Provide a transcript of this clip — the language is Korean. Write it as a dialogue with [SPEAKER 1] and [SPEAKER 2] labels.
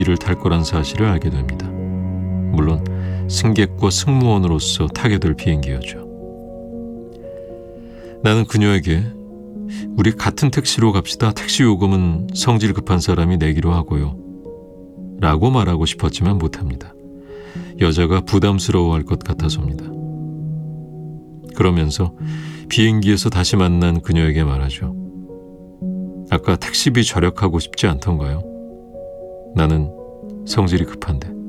[SPEAKER 1] 비행기를 탈 거란 사실을 알게 됩니다. 물론 승객과 승무원으로서 타게 될 비행기였죠. 나는 그녀에게 우리 같은 택시로 갑시다. 택시 요금은 성질 급한 사람이 내기로 하고요. 라고 말하고 싶었지만 못합니다. 여자가 부담스러워할 것 같아서입니다. 그러면서 비행기에서 다시 만난 그녀에게 말하죠. 아까 택시비 절약하고 싶지 않던가요? 나는 성질이 급한데.